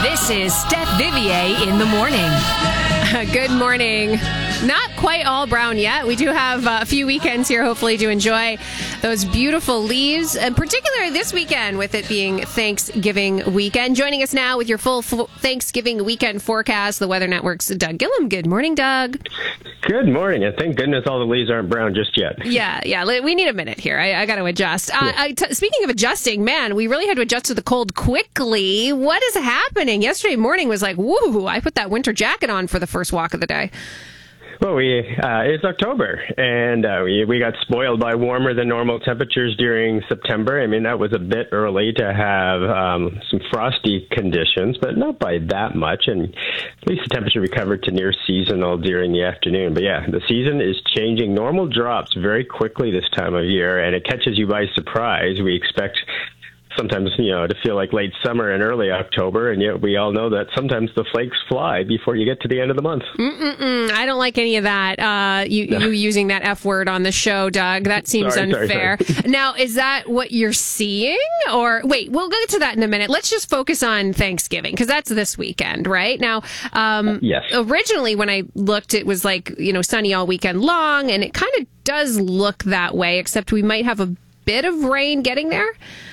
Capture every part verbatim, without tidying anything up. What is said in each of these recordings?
This is Steph Vivier in the morning. Good morning. Not quite all brown yet. We do have a few weekends here, hopefully, to enjoy those beautiful leaves, and particularly this weekend with it being Thanksgiving weekend. Joining us now with your full f- Thanksgiving weekend forecast, the Weather Network's Doug Gillum. Good morning, Doug. Good morning, and thank goodness all the leaves aren't brown just yet. Yeah, yeah. We need a minute here. I, I got to adjust. Uh, Yeah. I t- speaking of adjusting, man, we really had to adjust to the cold quickly. What is happening? Yesterday morning was like, woo, I put that winter jacket on for the first walk of the day. Well, we uh, it's October, and uh, we we got spoiled by warmer than normal temperatures during September. I mean, that was a bit early to have um, some frosty conditions, but not by that much. And at least the temperature recovered to near seasonal during the afternoon. But yeah, the season is changing. Normal drops very quickly this time of year, and it catches you by surprise. We expect sometimes, you know, to feel like late summer and early October, and yet we all know that sometimes the flakes fly before you get to the end of the month. Mm-mm-mm. I don't like any of that. Uh, you, No. you using that F word on the show, Doug. That seems Sorry, sorry, unfair. sorry. Now, is that what you're seeing? Or wait, we'll get to that in a minute. Let's just focus on Thanksgiving, because that's this weekend, right? Now, um, Yes. originally when I looked, it was like, you know, sunny all weekend long, and it kind of does look that way, except we might have a bit of rain getting there.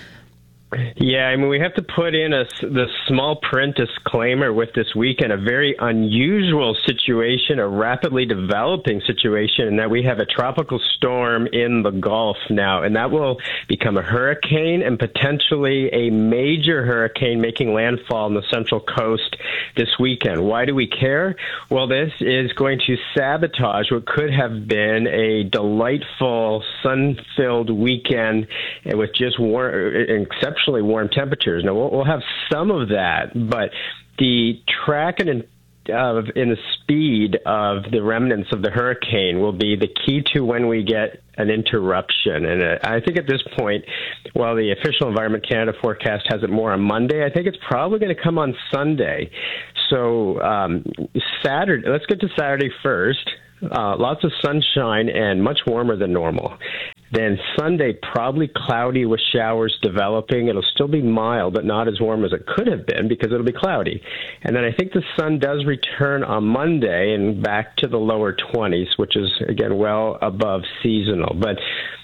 Yeah, I mean, we have to put in a the small print disclaimer with this weekend, a very unusual situation, a rapidly developing situation, in that we have a tropical storm in the Gulf now, and that will become a hurricane and potentially a major hurricane making landfall on the Central Coast this weekend. Why do we care? Well, this is going to sabotage what could have been a delightful, sun-filled weekend with just warm, exceptionally warm temperatures. Now, we'll, we'll have some of that, but the track and of in the speed of the remnants of the hurricane will be the key to when we get an interruption. And uh, I think at this point, while the official Environment Canada forecast has it more on Monday, I think it's probably going to come on Sunday. So um, Saturday, let's get to Saturday first. Uh, lots of sunshine and much warmer than normal. Then Sunday, probably cloudy with showers developing. It'll still be mild, but not as warm as it could have been because it'll be cloudy. And then I think the sun does return on Monday and back to the lower twenties, which is, again, well above seasonal. But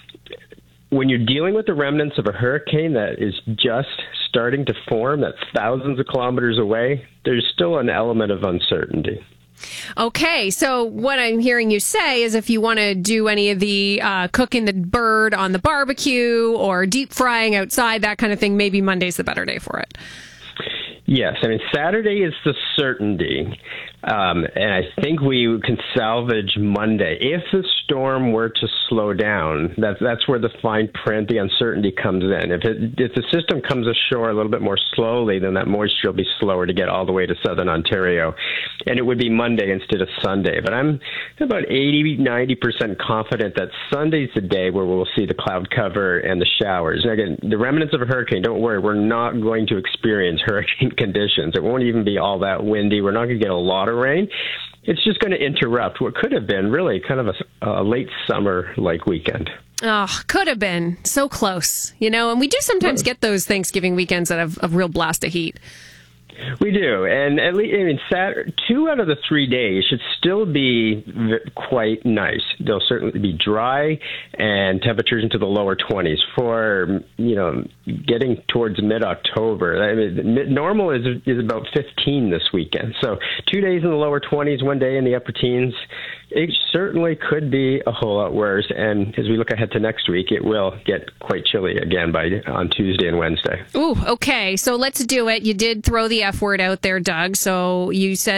when you're dealing with the remnants of a hurricane that is just starting to form, that's thousands of kilometers away, there's still an element of uncertainty. Okay, so what I'm hearing you say is if you want to do any of the uh, cooking the bird on the barbecue or deep frying outside, that kind of thing, maybe Monday's the better day for it. Yes, I mean, Saturday is the certainty, um, and I think we can salvage Monday. If the storm were to slow down, that's, that's where the fine print, the uncertainty comes in. If, it, if the system comes ashore a little bit more slowly, then that moisture will be slower to get all the way to southern Ontario, and it would be Monday instead of Sunday. But I'm about eighty, ninety percent confident that Sunday's the day where we'll see the cloud cover and the showers. And again, the remnants of a hurricane, don't worry, we're not going to experience hurricane conditions. It won't even be all that windy. We're not going to get a lot of rain. It's just going to interrupt what could have been really kind of a, a late summer-like weekend. Oh, could have been. So close. You know, and we do sometimes get those Thanksgiving weekends that have a real blast of heat. We do, and at least I mean, Saturday, two out of the three days should still be v- quite nice. They'll certainly be dry and temperatures into the lower twenties. For you know, getting towards mid-October, I mean, mid- normal is is about fifteen this weekend. So two days in the lower twenties, one day in the upper teens. It certainly could be a whole lot worse, and as we look ahead to next week, it will get quite chilly again by on Tuesday and Wednesday. Ooh, okay. So let's do it. You did throw the F word out there, Doug. So you said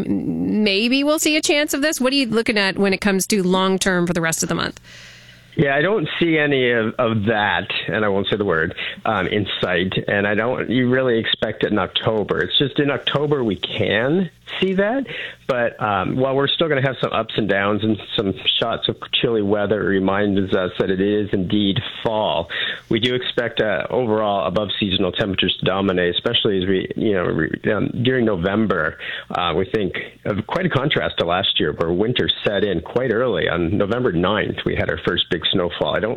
m- maybe we'll see a chance of this. What are you looking at when it comes to long term for the rest of the month? Yeah, I don't see any of, of that, and I won't say the word, um, in sight. And I don't you really expect it in October. It's just in October we can see that. But um, while we're still going to have some ups and downs and some shots of chilly weather, it reminds us that it is indeed fall. We do expect uh, overall above seasonal temperatures to dominate, especially as we, you know, re, um, during November. Uh, we think of quite a contrast to last year, where winter set in quite early. On November ninth, we had our first big snowfall. I don't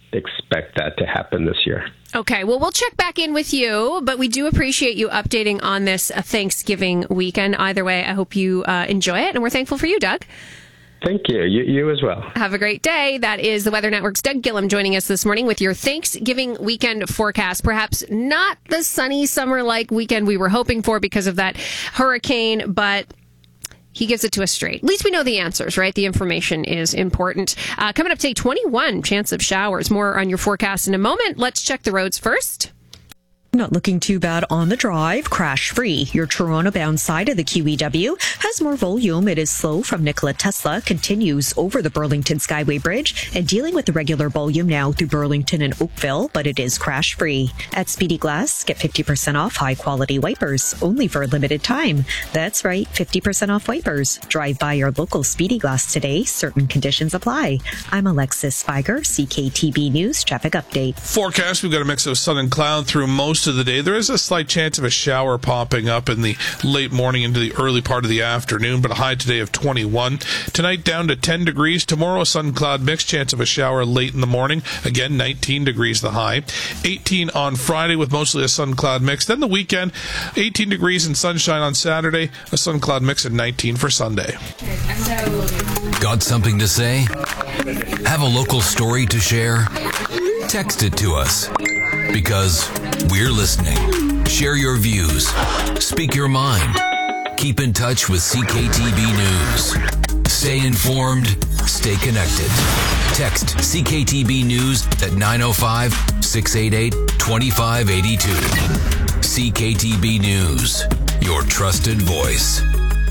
expect that to happen this year. Okay, well, we'll check back in with you, but we do appreciate you updating on this uh, Thanksgiving weekend. Either way, I hope you uh, enjoy it, and we're thankful for you, Doug. Thank you. you. You as well. Have a great day. That is the Weather Network's Doug Gillum joining us this morning with your Thanksgiving weekend forecast. Perhaps not the sunny summer-like weekend we were hoping for because of that hurricane, but he gives it to us straight. At least we know the answers, right? The information is important. Uh, coming up today, twenty-one chance of showers. More on your forecast in a moment. Let's check the roads first. Not looking too bad on the drive. Crash free. Your Toronto-bound side of the Q E W has more volume. It is slow from Nikola Tesla, continues over the Burlington Skyway Bridge, and dealing with the regular volume now through Burlington and Oakville, but it is crash free. At Speedy Glass, get fifty percent off high-quality wipers, only for a limited time. That's right, fifty percent off wipers. Drive by your local Speedy Glass today. Certain conditions apply. I'm Alexis Spiger, C K T B News Traffic Update. Forecast, we've got a mix of sun and cloud through most of the day. There is a slight chance of a shower popping up in the late morning into the early part of the afternoon, but a high today of twenty-one. Tonight down to ten degrees. Tomorrow a sun cloud mix, chance of a shower late in the morning. Again, nineteen degrees the high. eighteen on Friday with mostly a sun cloud mix. Then the weekend, eighteen degrees and sunshine on Saturday, a sun cloud mix at nineteen for Sunday. Got something to say? Have a local story to share? Text it to us. Because we're listening. Share your views. Speak your mind. Keep in touch with C K T B News. Stay informed. Stay connected. Text C K T B News at nine oh five, six eight eight, two five eight two. C K T B News. Your trusted voice.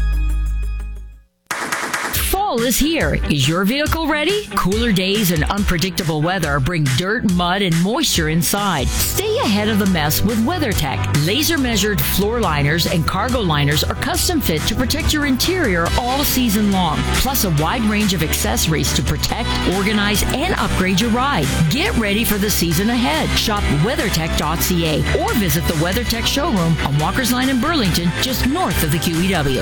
Fall is here. Is your vehicle ready? Cooler days and unpredictable weather bring dirt, mud, and moisture inside. Stay ahead of the mess with WeatherTech. Laser-measured floor liners and cargo liners are custom fit to protect your interior all season long. Plus a wide range of accessories to protect, organize, and upgrade your ride. Get ready for the season ahead. Shop weathertech dot c a or visit the WeatherTech showroom on Walker's Line in Burlington, just north of the Q E W.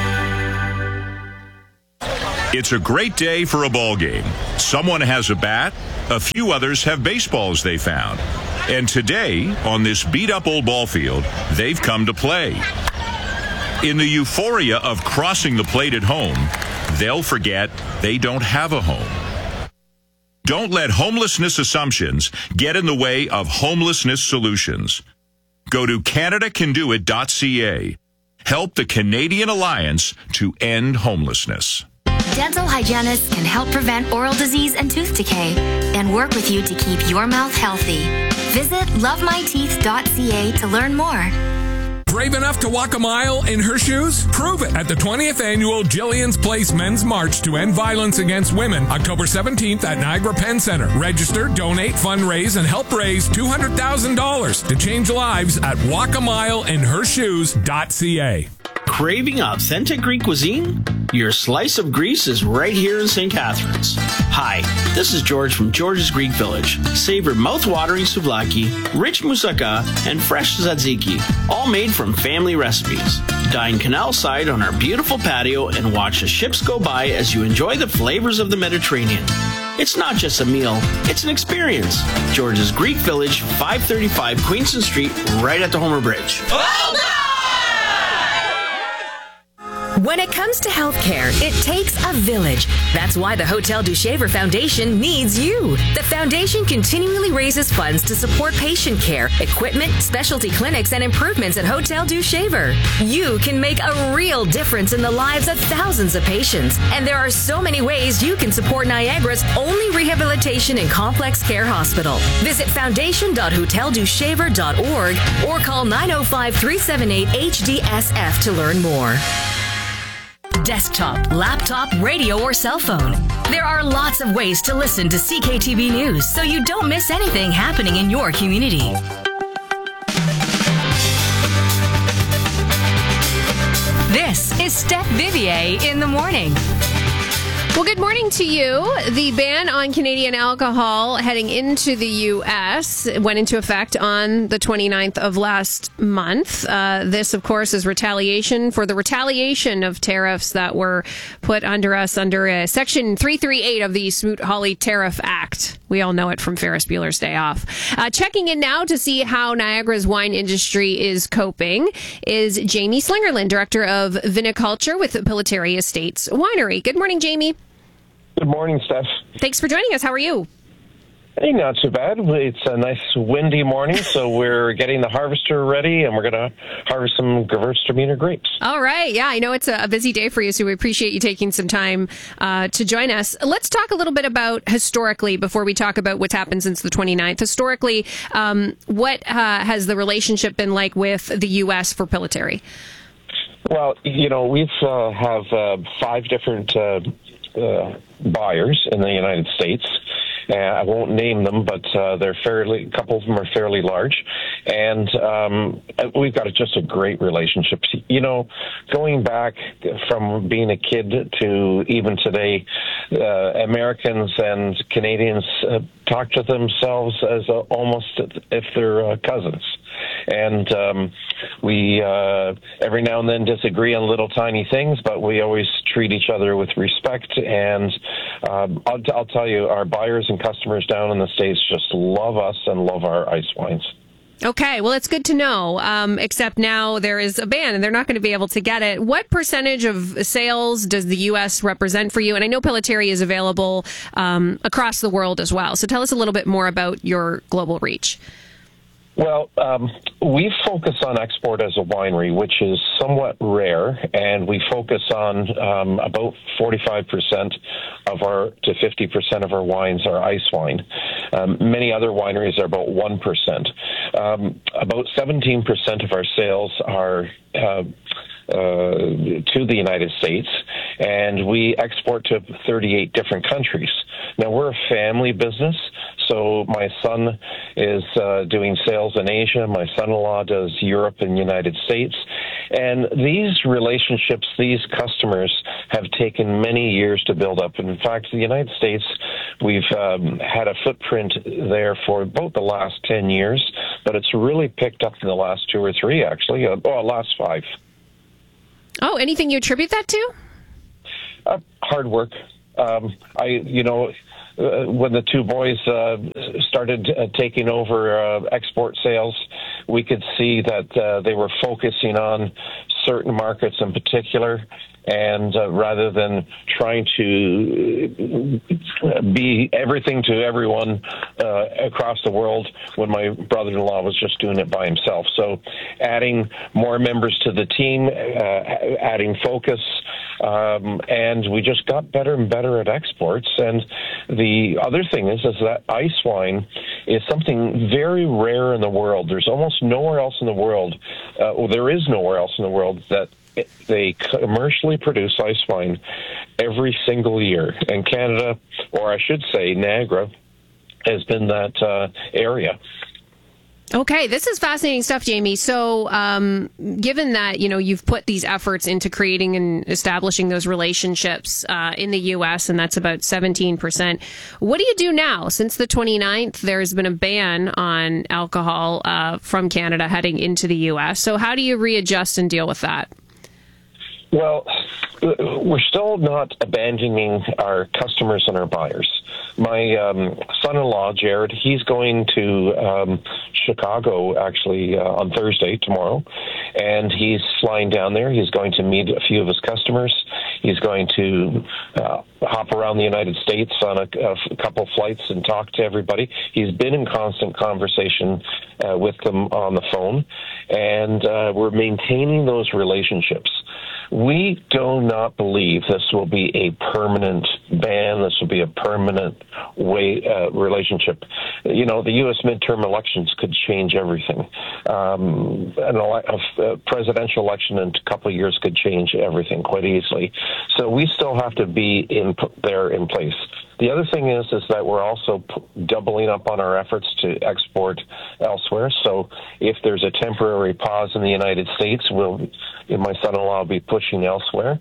It's a great day for a ball game. Someone has a bat, a few others have baseballs they found. And today, on this beat-up old ball field, they've come to play. In the euphoria of crossing the plate at home, they'll forget they don't have a home. Don't let homelessness assumptions get in the way of homelessness solutions. Go to canada can do it dot c a. Help the Canadian Alliance to end homelessness. Dental hygienists can help prevent oral disease and tooth decay and work with you to keep your mouth healthy. Visit love my teeth dot c a to learn more. Brave enough to walk a mile in her shoes? Prove it at the twentieth Annual Jillian's Place Men's March to End Violence Against Women, October seventeenth at Niagara Penn Center. Register, donate, fundraise, and help raise two hundred thousand dollars to change lives at walk a mile in her shoes dot c a. Craving authentic Greek cuisine? Your slice of Greece is right here in Saint Catharines. Hi, this is George from George's Greek Village. Savor mouth-watering souvlaki, rich moussaka, and fresh tzatziki, all made from family recipes. Dine canal side on our beautiful patio and watch the ships go by as you enjoy the flavors of the Mediterranean. It's not just a meal, it's an experience. George's Greek Village, five thirty-five Queenston Street, right at the Homer Bridge. Oh, no! When it comes to healthcare, it takes a village. That's why the Hotel du Shaver Foundation needs you. The foundation continually raises funds to support patient care, equipment, specialty clinics, and improvements at Hotel du Shaver. You can make a real difference in the lives of thousands of patients. And there are so many ways you can support Niagara's only rehabilitation and complex care hospital. Visit foundation dot hotel du shaver dot org or call nine oh five, three seven eight, H D S F to learn more. Desktop, laptop, radio, or cell phone. There are lots of ways to listen to C K T B News so you don't miss anything happening in your community. This is Steph Vivier in the morning. Well, good morning to you. The ban on Canadian alcohol heading into the U S went into effect on the twenty-ninth of last month. Uh, this, of course, is retaliation for the retaliation of tariffs that were put under us under uh, Section three thirty-eight of the Smoot-Hawley Tariff Act. We all know it from Ferris Bueller's Day Off. Uh, checking in now to see how Niagara's wine industry is coping is Jamie Slingerland, Director of Viniculture with Pillitteri Estates Winery. Good morning, Jamie. Good morning, Steph. Thanks for joining us. How are you? Hey, not too bad. It's a nice windy morning, so we're getting the harvester ready, and we're going to harvest some Gewürztraminer grapes. All right. Yeah, I know it's a busy day for you, so we appreciate you taking some time uh, to join us. Let's talk a little bit about historically before we talk about what's happened since the twenty-ninth. Historically, um, what uh, has the relationship been like with the U S for Pillitteri? Well, you know, we uh, have uh, five different uh, uh, buyers in the United States. Uh, I won't name them, but uh, they're fairly. A couple of them are fairly large, and um, we've got a, just a great relationship. You know, going back from being a kid to even today, uh, Americans and Canadians uh, talk to themselves as uh, almost if they're uh, cousins. And um, we uh, every now and then disagree on little tiny things, but we always treat each other with respect. And um, I'll, I'll tell you, our buyers and customers down in the States just love us and love our ice wines. Okay, well, it's good to know, um, except now there is a ban and they're not going to be able to get it. What percentage of sales does the U S represent for you? And I know Pillitteri is available um, across the world as well. So tell us a little bit more about your global reach. Well, um, we focus on export as a winery, which is somewhat rare, and we focus on um, about forty-five percent of our to fifty percent of our wines are ice wine. Um, many other wineries are about one percent. Um, about seventeen percent of our sales are uh, uh, to the United States, and we export to thirty-eight different countries. Now, we're a family business, so my son is uh, doing sales in Asia. My son-in-law does Europe and United States. And these relationships, these customers have taken many years to build up. And in fact, the United States, we've um, had a footprint there for about the last ten years, but it's really picked up in the last two or three, actually, uh, oh, last five. Oh, anything you attribute that to? Uh, hard work. Um, I, you know, uh, when the two boys uh, started uh, taking over uh, export sales, we could see that uh, they were focusing on certain markets in particular. And uh, rather than trying to be everything to everyone uh, across the world, when my brother-in-law was just doing it by himself. So adding more members to the team, uh, adding focus, um, and we just got better and better at exports. And the other thing is, is that ice wine is something very rare in the world. There's almost nowhere else in the world, uh, well, there is nowhere else in the world that they commercially produce ice wine every single year. And Canada, or I should say Niagara, has been that uh, area. Okay, this is fascinating stuff, Jamie. So, um, given that, you know, you've put these efforts into creating and establishing those relationships uh, in the U S, and that's about seventeen percent, what do you do now? Since the twenty-ninth, there's been a ban on alcohol uh, from Canada heading into the U S. So how do you readjust and deal with that? Well, we're still not abandoning our customers and our buyers. My um, son-in-law, Jared, he's going to um, Chicago, actually, uh, on Thursday, tomorrow, and he's flying down there. He's going to meet a few of his customers. He's going to uh, hop around the United States on a, a couple flights and talk to everybody. He's been in constant conversation uh, with them on the phone, and uh, we're maintaining those relationships. We do not believe this will be a permanent ban. This will be a permanent way uh, relationship. You know, the U S midterm elections could change everything. Um, an ele- a presidential election in a couple of years could change everything quite easily. So we still have to be in there in place. The other thing is, is that we're also p- doubling up on our efforts to export elsewhere. So if there's a temporary pause in the United States, we'll, my son-in-law will be pushing elsewhere.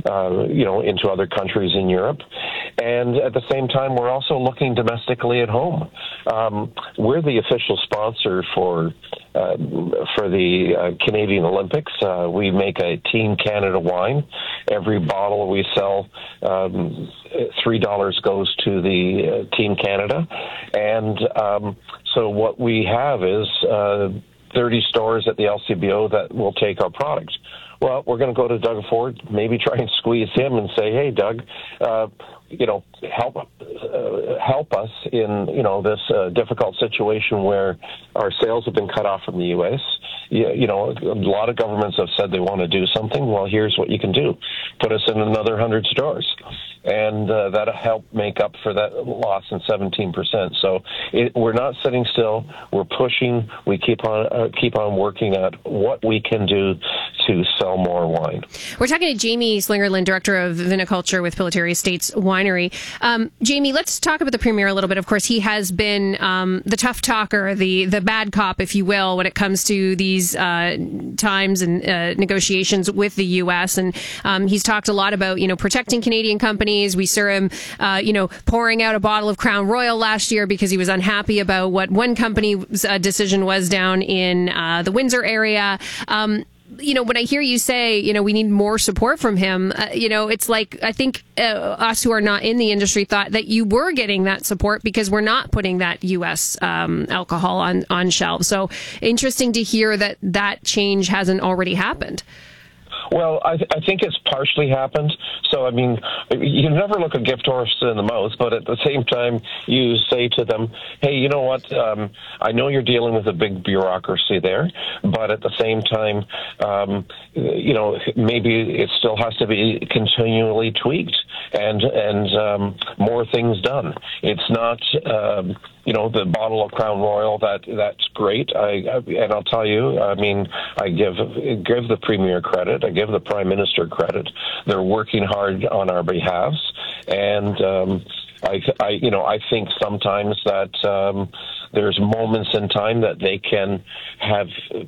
uh, you know, into other countries in Europe. And at the same time, we're also looking domestically at home. Um, we're the official sponsor for uh, for the uh, Canadian Olympics. Uh, we make a Team Canada wine. Every bottle we sell, um, three dollars goes to the uh, Team Canada. And um, so what we have is uh, thirty stores at the L C B O that will take our product. Well, we're going to go to Doug Ford, maybe try and squeeze him and say, hey, Doug, uh, you know, help uh, help us in, you know, this uh, difficult situation where our sales have been cut off from the U S. You, you know, a lot of governments have said they want to do something. Well, here's what you can do. Put us in another one hundred stores. And uh, that'll help make up for that loss in seventeen percent. So it, we're not sitting still. We're pushing. We keep on uh, keep on working at what we can do to sell more wine. We're talking to Jamie Slingerland, Director of Viniculture with Pillitteri Estates Winery. Um, Jamie, let's talk about the Premier a little bit. Of course, he has been um, the tough talker, the the bad cop, if you will, when it comes to these uh, times and uh, negotiations with the U S. And um, he's talked a lot about, you know, protecting Canadian companies. We saw him, uh, you know, pouring out a bottle of Crown Royal last year because he was unhappy about what one company's uh, decision was down in uh, the Windsor area. Um, you know, when I hear you say, you know, we need more support from him, uh, you know, it's like, I think uh, us who are not in the industry thought that you were getting that support because we're not putting that U S um, alcohol on, on shelves. So interesting to hear that that change hasn't already happened. Well, I, th- I think it's partially happened. So, I mean, you never look a gift horse in the mouth, but at the same time, you say to them, hey, you know what, um, I know you're dealing with a big bureaucracy there, but at the same time, um, you know, maybe it still has to be continually tweaked and, and um, more things done. It's not... Um, You know, the bottle of Crown Royal, that that's great. I, I and I'll tell you, I mean, I give give the Premier credit. I give the Prime Minister credit. They're working hard on our behalves, and um, I, I, you know, I think sometimes that um, there's moments in time that they can have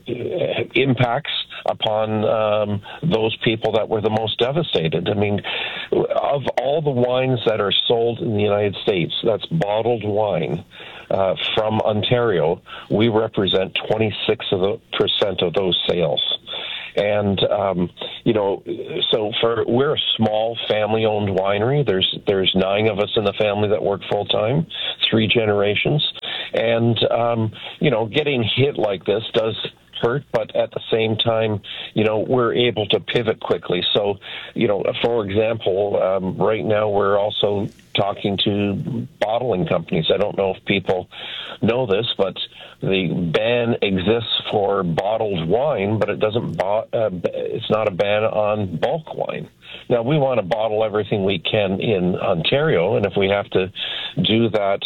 impacts upon um, those people that were the most devastated. I mean, of all the wines that are sold in the United States, that's bottled wine uh, from Ontario, we represent twenty-six percent of those sales. And, um, you know, so for we're a small family-owned winery. There's there's nine of us in the family that work full-time, three generations. And, um, you know, getting hit like this does hurt, but at the same time, you know, we're able to pivot quickly. So, you know, for example, um, right now we're also talking to bottling companies. I don't know if people know this, but the ban exists for bottled wine, but it doesn't. Bo- uh, it's not a ban on bulk wine. Now, we want to bottle everything we can in Ontario, and if we have to do that,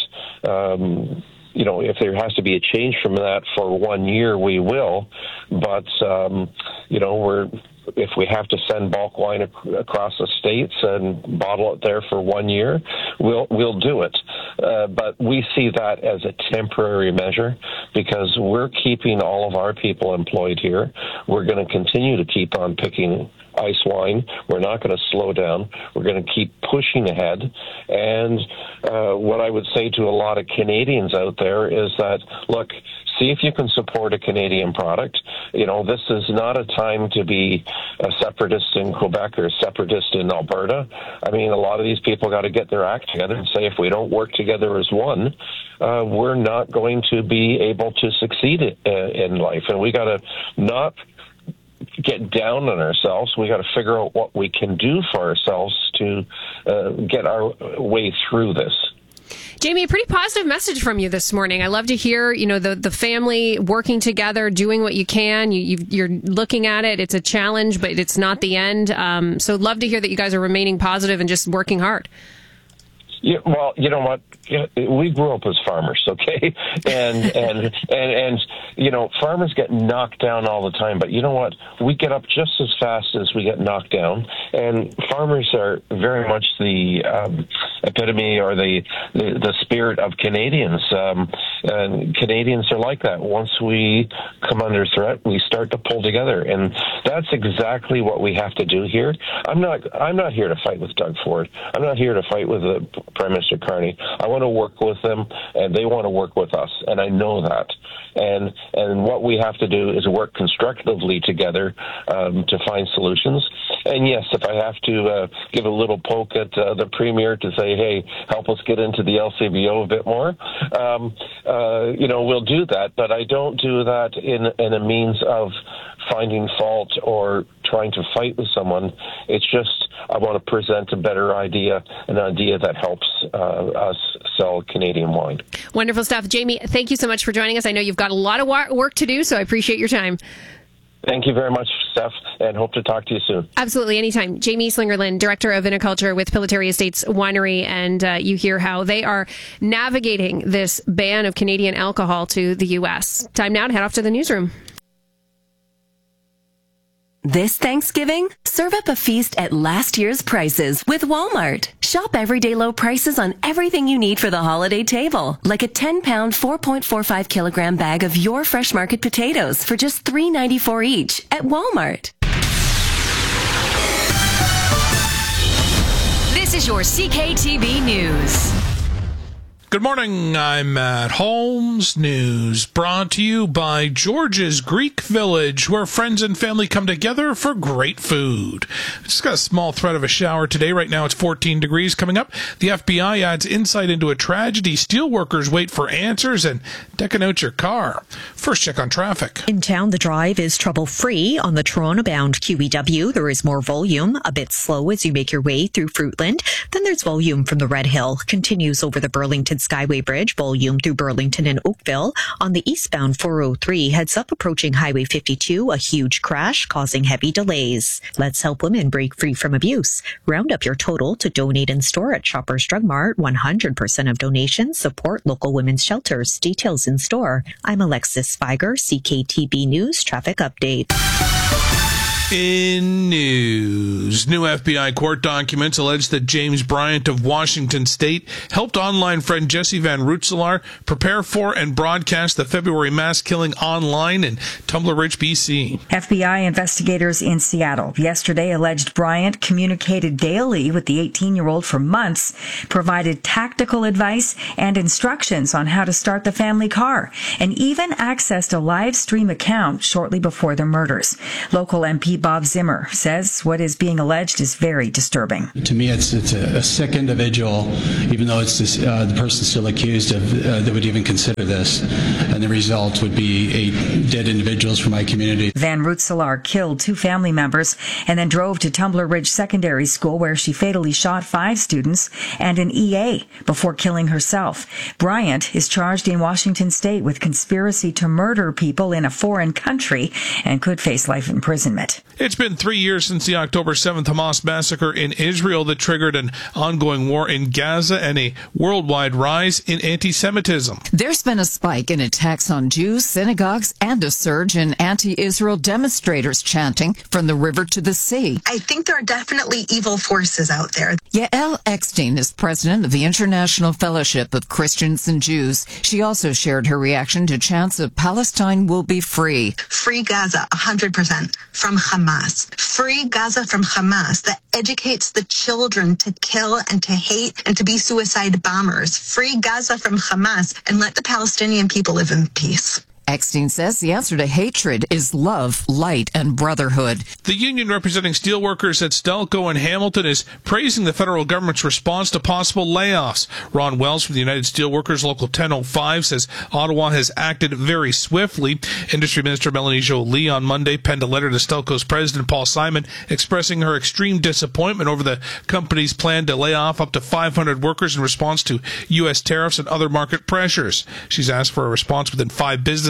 um, you know, if there has to be a change from that for one year, we will. But, um, you know, we're if we have to send bulk wine ac- across the states and bottle it there for one year, we'll we'll do it. Uh, but we see that as a temporary measure because we're keeping all of our people employed here. We're going to continue to keep on picking ice wine. We're not going to slow down. We're going to keep pushing ahead. And uh, what I would say to a lot of Canadians out there is that, look, see if you can support a Canadian product. You know, this is not a time to be a separatist in Quebec or a separatist in Alberta. I mean, a lot of these people got to get their act together and say, if we don't work together as one, uh, we're not going to be able to succeed uh, in life. And we got to not get down on ourselves. We got to figure out what we can do for ourselves to uh, get our way through this. Jamie, a pretty positive message from you this morning. I love to hear, you know, the, the family working together, doing what you can. You, you've, you're looking at it. It's a challenge, but it's not the end. Um, so love to hear that you guys are remaining positive and just working hard. Yeah, well, you know what? We grew up as farmers, okay? And, and, and, and, you know, farmers get knocked down all the time, but you know what? We get up just as fast as we get knocked down. And farmers are very much the um, epitome or the, the, the spirit of Canadians. Um, and Canadians are like that. Once we come under threat, we start to pull together. And that's exactly what we have to do here. I'm not, I'm not here to fight with Doug Ford. I'm not here to fight with the Prime Minister Carney. I want to work with them, and they want to work with us, and I know that. And and what we have to do is work constructively together um, to find solutions. And yes, if I have to uh, give a little poke at uh, the Premier to say, hey, help us get into the L C B O a bit more, um, uh, you know, we'll do that. But I don't do that in, in a means of finding fault or trying to fight with someone. It's just I want to present a better idea, an idea that helps uh, us sell Canadian wine. Wonderful stuff. Jamie, thank you so much for joining us. I know you've got a lot of work to do, so I appreciate your time. Thank you very much, Steph, and hope to talk to you soon. Absolutely, anytime. Jamie Slingerland, Director of Viniculture with Pillitteri Estates Winery, and uh, you hear how they are navigating this ban of Canadian alcohol to the U S. Time now to head off to the newsroom. This Thanksgiving, serve up a feast at last year's prices with Walmart. Shop everyday low prices on everything you need for the holiday table, like a ten pound, four point four five kilogram bag of your Fresh Market potatoes for just three dollars and ninety-four cents each at Walmart. This is your C K T V News. Good morning, I'm Matt Holmes. News brought to you by George's Greek Village, where friends and family come together for great food. Just got a small threat of a shower today. Right now it's fourteen degrees. Coming up, the F B I adds insight into a tragedy. Steelworkers wait for answers and decking out your car. First check on traffic. In town, the drive is trouble-free. On the Toronto-bound Q E W, there is more volume, a bit slow as you make your way through Fruitland. Then there's volume from the Red Hill. Continues over the Burlington Skyway Bridge, volume through Burlington and Oakville. On the eastbound four oh three, heads up approaching Highway fifty-two, a huge crash causing heavy delays. Let's help women break free from abuse. Round up your total to donate in store at Shoppers Drug Mart. one hundred percent of donations support local women's shelters. Details in store. I'm Alexis Spiger, C K T V News Traffic Update. In news, new F B I court documents allege that James Bryant of Washington State helped online friend Jesse Van Rootselaar prepare for and broadcast the February mass killing online in Tumbler Ridge, B C. F B I investigators in Seattle yesterday alleged Bryant communicated daily with the eighteen-year-old for months, provided tactical advice and instructions on how to start the family car, and even accessed a live stream account shortly before the murders. Local M P Bob Zimmer says what is being alleged is very disturbing. To me, it's it's a, a sick individual, even though it's this, uh, the person still accused of uh, that would even consider this, and the result would be eight dead individuals from my community. Van Rootselaar killed two family members and then drove to Tumbler Ridge Secondary School, where she fatally shot five students and an E A before killing herself. Bryant is charged in Washington State with conspiracy to murder people in a foreign country and could face life imprisonment. It's been three years since the October seventh Hamas massacre in Israel that triggered an ongoing war in Gaza and a worldwide rise in anti-Semitism. There's been a spike in attacks on Jews, synagogues, and a surge in anti-Israel demonstrators chanting from the river to the sea. I think there are definitely evil forces out there. Yael Eckstein is president of the International Fellowship of Christians and Jews. She also shared her reaction to chants of Palestine will be free. Free Gaza, one hundred percent, from Hamas. Free Gaza from Hamas that educates the children to kill and to hate and to be suicide bombers. Free Gaza from Hamas and let the Palestinian people live in peace. Eckstein says the answer to hatred is love, light, and brotherhood. The union representing steelworkers at Stelco and Hamilton is praising the federal government's response to possible layoffs. Ron Wells from the United Steelworkers Local ten oh five says Ottawa has acted very swiftly. Industry Minister Melanie Joly on Monday penned a letter to Stelco's president Paul Simon expressing her extreme disappointment over the company's plan to lay off up to five hundred workers in response to U S tariffs and other market pressures. She's asked for a response within five business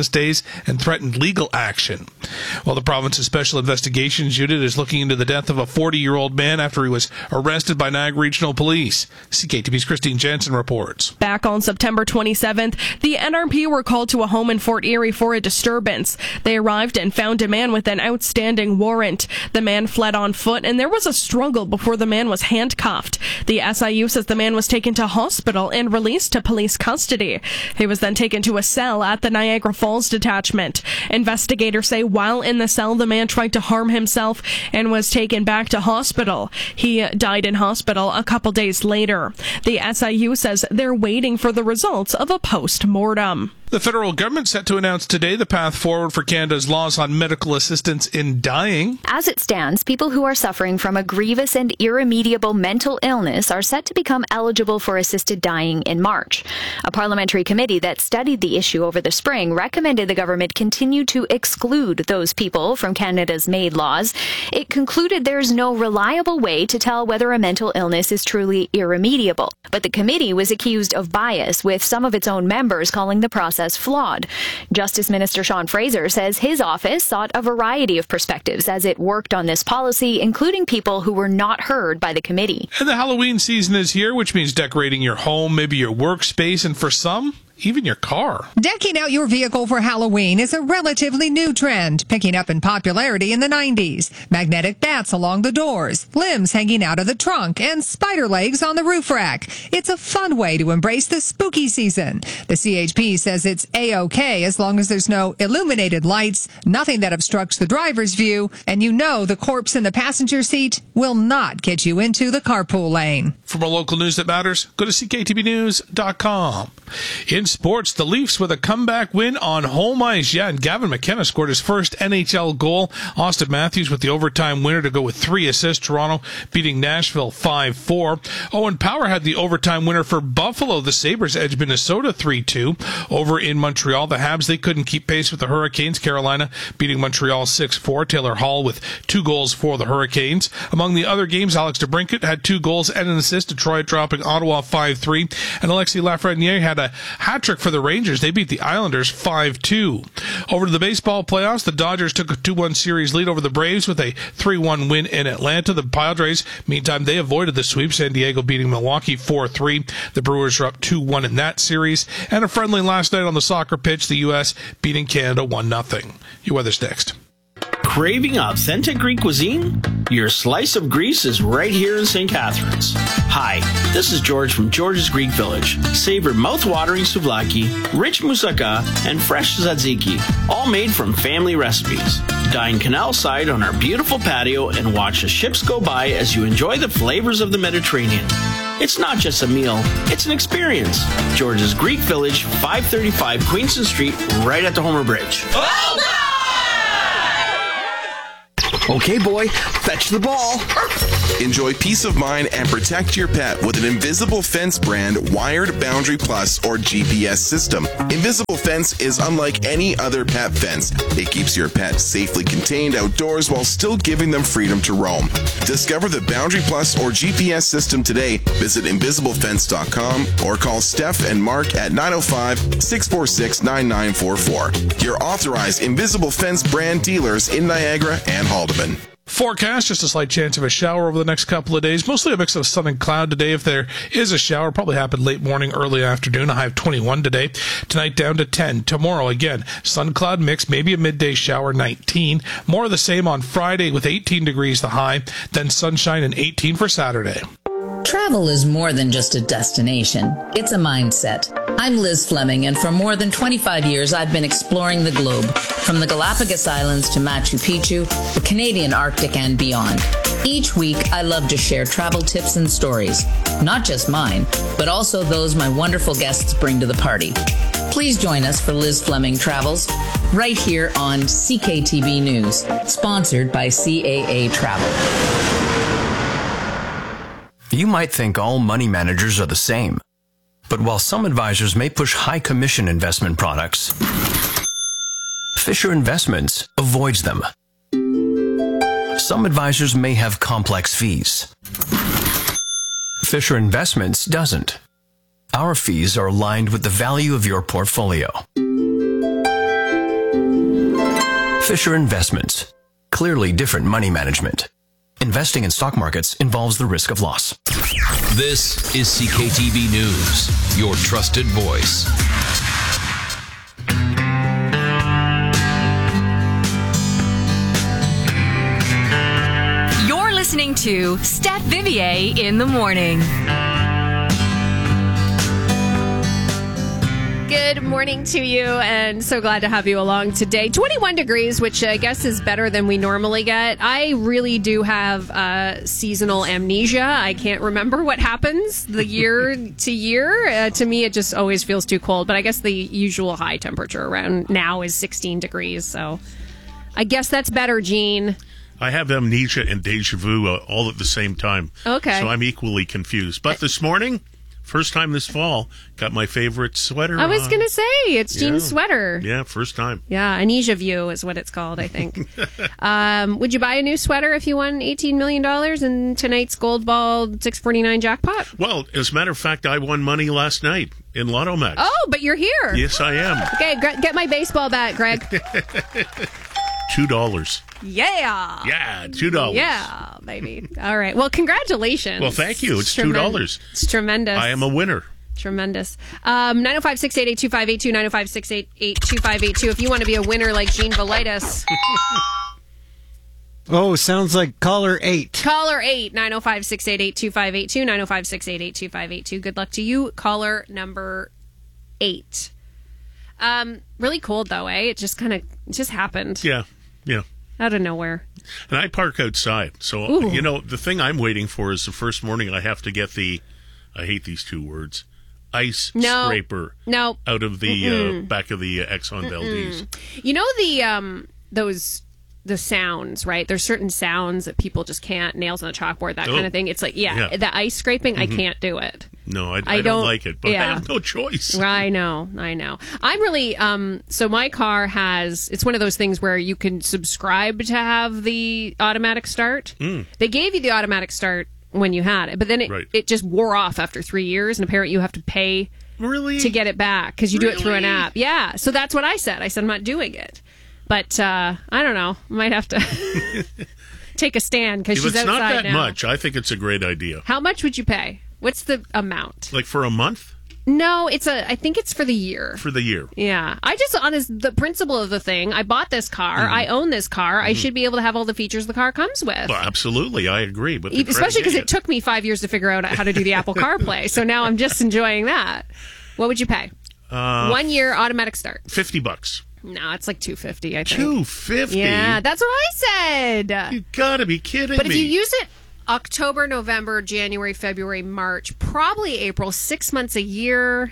business days and threatened legal action. While the province's Special Investigations Unit is looking into the death of a forty-year-old man after he was arrested by Niagara Regional Police. C K T V's Christine Jansen reports. Back on September twenty-seventh, the N R P were called to a home in Fort Erie for a disturbance. They arrived and found a man with an outstanding warrant. The man fled on foot, and there was a struggle before the man was handcuffed. The S I U says the man was taken to hospital and released to police custody. He was then taken to a cell at the Niagara Falls detachment. Investigators say while in the cell, the man tried to harm himself and was taken back to hospital. He died in hospital a couple days later. The S I U says they're waiting for the results of a post-mortem. The federal government set to announce today the path forward for Canada's laws on medical assistance in dying. As it stands, people who are suffering from a grievous and irremediable mental illness are set to become eligible for assisted dying in March. A parliamentary committee that studied the issue over the spring recommended the government continue to exclude those people from Canada's MAID laws. It concluded there's no reliable way to tell whether a mental illness is truly irremediable. But the committee was accused of bias, with some of its own members calling the process flawed. Justice Minister Sean Fraser says his office sought a variety of perspectives as it worked on this policy, including people who were not heard by the committee. And the Halloween season is here, which means decorating your home, maybe your workspace, and for some, even your car. Decking out your vehicle for Halloween is a relatively new trend, picking up in popularity in the nineties. Magnetic bats along the doors, limbs hanging out of the trunk, and spider legs on the roof rack. It's a fun way to embrace the spooky season. The C H P says it's A-OK as long as there's no illuminated lights, nothing that obstructs the driver's view, and you know the corpse in the passenger seat will not get you into the carpool lane. For more local news that matters, go to C K T B news dot com. In sports, the Leafs with a comeback win on home ice. Yeah, and Gavin McKenna scored his first N H L goal. Austin Matthews with the overtime winner to go with three assists. Toronto beating Nashville five four. Owen Power had the overtime winner for Buffalo. The Sabres edged Minnesota three two. Over in Montreal, the Habs, they couldn't keep pace with the Hurricanes. Carolina beating Montreal six four. Taylor Hall with two goals for the Hurricanes. Among the other games, Alex DeBrincat had two goals and an assist. Detroit dropping Ottawa five three. And Alexis Lafreniere had a hat-trick for the Rangers. They beat the Islanders five two. Over to the baseball playoffs, the Dodgers took a two one series lead over the Braves with a three one win in Atlanta. The Padres, meantime, they avoided the sweep. San Diego beating Milwaukee four three. The Brewers are up two one in that series. And a friendly last night on the soccer pitch, the U S beating Canada one nothing. Your weather's next. Craving authentic Greek cuisine? Your slice of Greece is right here in Saint Catharines. Hi, this is George from George's Greek Village. Savor mouth-watering souvlaki, rich moussaka, and fresh tzatziki, all made from family recipes. Dine canal side on our beautiful patio and watch the ships go by as you enjoy the flavors of the Mediterranean. It's not just a meal, it's an experience. George's Greek Village, five thirty-five Queenston Street, right at the Homer Bridge. Oh, no! Okay, boy, fetch the ball. Enjoy peace of mind and protect your pet with an Invisible Fence brand wired Boundary Plus or G P S system. Invisible Fence is unlike any other pet fence. It keeps your pet safely contained outdoors while still giving them freedom to roam. Discover the Boundary Plus or G P S system today. Visit invisible fence dot com or call Steph and Mark at nine oh five, six four six, nine nine four four. Your authorized Invisible Fence brand dealers in Niagara and Haldeman. Forecast, just a slight chance of a shower over the next couple of days. Mostly a mix of sun and cloud today. If there is a shower, probably happen late morning, early afternoon. A high of twenty-one today. Tonight down to ten. Tomorrow, again, sun cloud mix, maybe a midday shower, nineteen. More of the same on Friday with eighteen degrees the high. Then sunshine and eighteen for Saturday. Travel is more than just a destination. It's a mindset. I'm Liz Fleming, and for more than twenty-five years, I've been exploring the globe, from the Galapagos Islands to Machu Picchu, the Canadian Arctic, and beyond. Each week, I love to share travel tips and stories, not just mine, but also those my wonderful guests bring to the party. Please join us for Liz Fleming Travels, right here on C K T B News, sponsored by C A A Travel. You might think all money managers are the same. But while some advisors may push high commission investment products, Fisher Investments avoids them. Some advisors may have complex fees. Fisher Investments doesn't. Our fees are aligned with the value of your portfolio. Fisher Investments. Clearly different money management. Investing in stock markets involves the risk of loss. This is C K T V News, your trusted voice. You're listening to Steph Vivier in the morning. Good morning to you, and so glad to have you along today. twenty-one degrees, which I guess is better than we normally get. I really do have uh, seasonal amnesia. I can't remember what happens the year to year. Uh, to me, it just always feels too cold, but I guess the usual high temperature around now is sixteen degrees, so I guess that's better, Gene. I have amnesia and deja vu uh, all at the same time. Okay. So I'm equally confused. But this morning, first time this fall, got my favorite sweater I was on. going to say, it's Yeah. Gene's sweater. Yeah, first time. Yeah, Amnesia View is what it's called, I think. um, would you buy a new sweater if you won eighteen million dollars in tonight's Gold Ball six forty-nine jackpot? Well, as a matter of fact, I won money last night in Lotto Max. Oh, but you're here. Yes, I am. Okay, Gre- get my baseball bat, Greg. Two dollars. Yeah. Yeah, two dollars. Yeah, baby. All right. Well, congratulations. Well, thank you. It's two dollars. Tremen- It's tremendous. I am a winner. Tremendous. Um, nine oh five, six eight eight, two five eight two, nine oh five, six eight eight, two five eight two. If you want to be a winner like Gene Velitis. Oh, sounds like caller eight. Caller eight, nine oh five, six eight eight, two five eight two, nine oh five, six eight eight, two five eight two. Good luck to you, caller number eight. Um, really cold, though, eh? It just kind of just happened. Yeah, yeah. Out of nowhere. And I park outside. So, Ooh. you know, the thing I'm waiting for is the first morning I have to get the, I hate these two words, ice No. scraper No. out of the uh, Mm-mm. back of the uh, Exxon Valdez. You know the um those the sounds, right? There's certain sounds that people just can't, nails on a chalkboard, that Oh. kind of thing. It's like, yeah, Yeah. the ice scraping, I Mhm. can't do it. No, I, I, I don't, don't- like it, but I yeah. have no choice. I know, I know. I'm really um so my car has, it's one of those things where you can subscribe to have the automatic start. Mm. They gave you the automatic start when you had it, but then it, Right. it just wore off after three years, and apparently you have to pay really to get it back because you do it through an Really? app. Yeah, so that's what I said. I said I'm not doing it, but uh, I don't know. Might have to take a stand because If she's it's not outside that now. much, I think it's a great idea. How much would you pay? What's the amount? Like for a month? No, it's a. I think it's for the year. For the year. Yeah, I just on this, the principle of the thing. I bought this car. Mhm. I own this car. I Mhm. should be able to have all the features the car comes with. Well, absolutely, I agree. But the E- Especially because credit- it took me five years to figure out how to do the Apple CarPlay. So now I'm just enjoying that. What would you pay? uh, One year automatic start. fifty bucks. No, it's like two fifty. I think Two fifty. Yeah, that's what I said. You gotta be kidding But me. if you use it October, November, January, February, March, probably April, six months a year,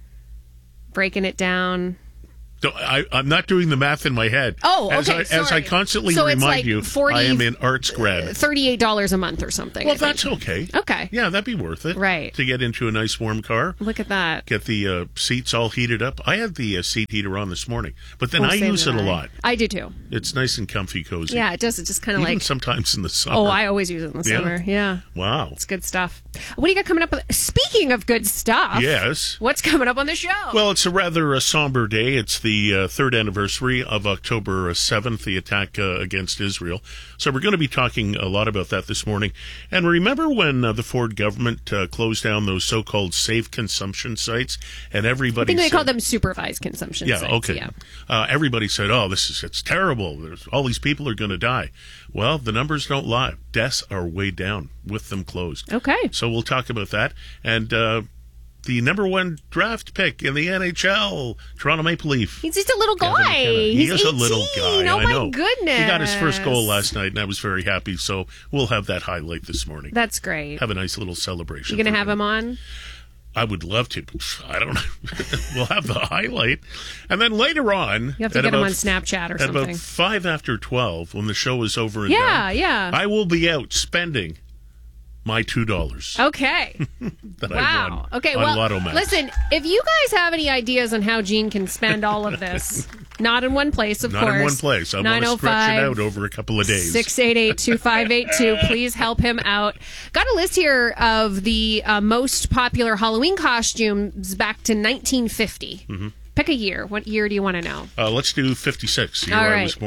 breaking it down. So I, I'm not doing the math in my head. Oh, as okay, I, As I sorry. constantly So it's remind like you, forty I am in arts grad. thirty-eight dollars a month or something. Well, I think. that's okay. Okay. Yeah, that'd be worth it. Right. To get into a nice warm car. Look at that. Get the uh, seats all heated up. I had the uh, seat heater on this morning, but then Oh, I same use it did a I. lot. I do too. It's nice and comfy, cozy. Yeah, it does. It just kind of Even like. sometimes in the summer. Oh, I always use it in the Yeah? summer. Yeah. Wow. It's good stuff. What do you got coming up? With, speaking of good stuff. Yes. What's coming up on the show? Well, it's a rather uh, somber day. It's the uh, third anniversary of October seventh, the attack uh, against Israel. So we're going to be talking a lot about that this morning. And remember when uh, the Ford government uh, closed down those so-called safe consumption sites, and I everybody think they said, call them supervised consumption yeah, sites. okay. Yeah. Uh, everybody said, "Oh, this is it's terrible. There's, all these people are going to die." Well, the numbers don't lie. Deaths are way down with them closed. Okay. So we'll talk about that. And uh, the number one draft pick in the N H L, Toronto Maple Leaf. He's just a little Gavin guy. McKenna. He He's is a little eighteen. guy. Oh, I my know. goodness. He got his first goal last night, and I was very happy. So we'll have that highlight this morning. That's great. Have a nice little celebration. You going to for have him on? I would love to. I don't know. We'll have the highlight. And then later on... You have to at get him about- on Snapchat or At something. about five after twelve, when the show is over and Yeah, done, yeah. I will be out spending my two dollars Okay. that I Wow. won Okay. on Well, Lotto Max. listen, if you guys have any ideas on how Gene can spend all of this, not in one place, of Not course. in one place. I want to stretch it out over a couple of days. six eight eight, two five eight two. Please help him out. Got a list here of the uh, most popular Halloween costumes back to nineteen fifty. Mhm. Pick a year. What year do you want to know? Uh, let's do fifty-six, the year All I right. was born.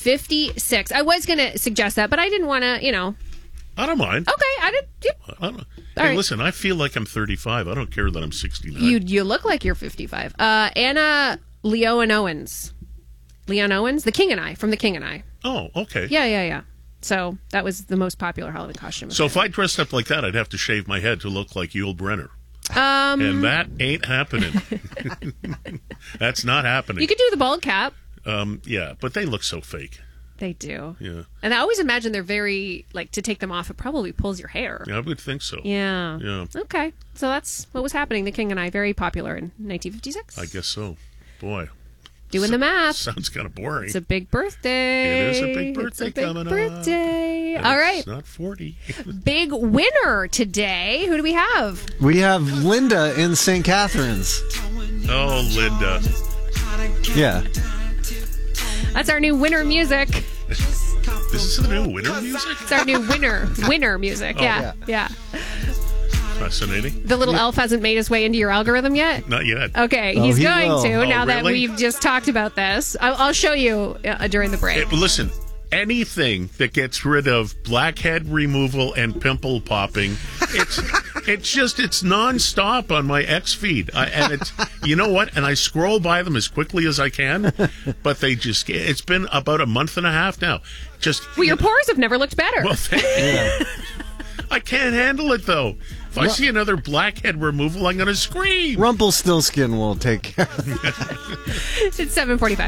fifty-six. I was going to suggest that, but I didn't want to, you know. I don't mind. Okay, I did. Yep. I don't, hey, right. listen, I feel like I'm thirty-five. I don't care that I'm sixty-nine. You you look like you're fifty-five. Uh, Anna Leon Owens. Leon Owens, The King and I, from The King and I. Oh, okay. Yeah, yeah, yeah. So that was the most popular Halloween costume. So if I dressed up like that, I'd have to shave my head to look like Yul Brynner. Um, and that ain't happening. That's not happening. You could do the bald cap. Um, yeah, but they look so fake. They do. Yeah. And I always imagine they're very, like, to take them off, it probably pulls your hair. Yeah, I would think so. Yeah. Yeah. Okay. So that's what was happening. The King and I, very popular in nineteen fifty-six. I guess so. Boy. Doing so, the math. Sounds kind of boring. It's a big birthday. It is a big birthday it's a big coming birthday. up. All right. It's not forty. Big winner today. Who do we have? We have Linda in Saint Catharines. Oh, Linda. Yeah. That's our new winner music. This is the new winner music? It's our new winner winner music. Oh, yeah. yeah. Fascinating. The little elf hasn't made his way into your algorithm yet? Not yet. Okay, Oh, he's he going will. to Oh, now that really? we've just talked about this. I'll, I'll show you uh, during the break. Hey, listen, anything that gets rid of blackhead removal and pimple popping, it's it's just it's nonstop on my X feed, I, and it's you know what? And I scroll by them as quickly as I can, but they just it's been about a month and a half now. Just well, your pores have never looked better. Well, thank you. I can't handle it though. If I see another blackhead removal, I'm going to scream. Rumpelstiltskin will take care of it. It's seven forty-five.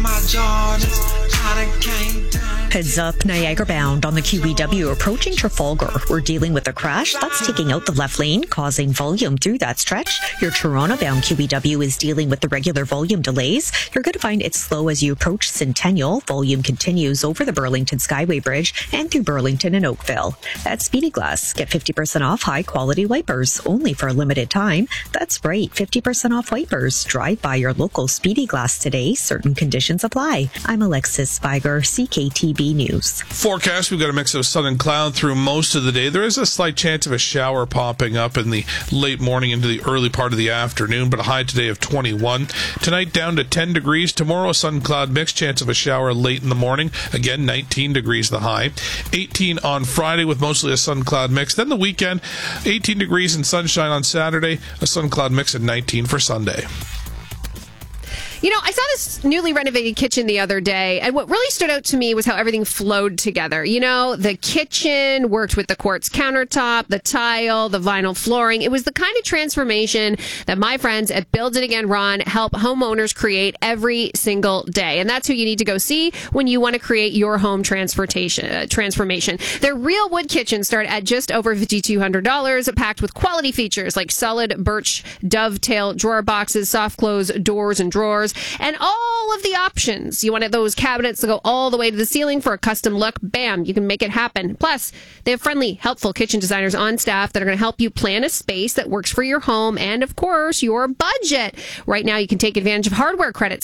Heads up, Niagara bound on the Q E W approaching Trafalgar. We're dealing with a crash that's taking out the left lane, causing volume through that stretch. Your Toronto bound Q E W is dealing with the regular volume delays. You're going to find it slow as you approach Centennial. Volume continues over the Burlington Skyway Bridge and through Burlington and Oakville. At Speedy Glass, get fifty percent off high quality wipers only for a limited time. That's right, fifty percent off wipers. Drive by your local Speedy Glass today. Certain conditions apply. I'm Alexis Spiger, C K T V News. Forecast, we've got a mix of sun and cloud through most of the day. There is a slight chance of a shower popping up in the late morning into the early part of the afternoon, but a high today of twenty-one. Tonight down to ten degrees. Tomorrow, sun cloud mix, chance of a shower late in the morning. Again, nineteen degrees the high. eighteen on Friday with mostly a sun cloud mix. Then the weekend, eighteen degrees and sunshine on Saturday, a sun cloud mix at nineteen for Sunday. You know, I saw this newly renovated kitchen the other day, and what really stood out to me was how everything flowed together. You know, the kitchen worked with the quartz countertop, the tile, the vinyl flooring. It was the kind of transformation that my friends at Build It Again Ron help homeowners create every single day. And that's who you need to go see when you want to create your home transportation uh, transformation. Their real wood kitchens start at just over five thousand two hundred dollars, packed with quality features like solid birch dovetail drawer boxes, soft close doors and drawers, and all of the options. You wanted those cabinets to go all the way to the ceiling for a custom look. Bam, you can make it happen. Plus, they have friendly, helpful kitchen designers on staff that are going to help you plan a space that works for your home and, of course, your budget. Right now, you can take advantage of hardware credits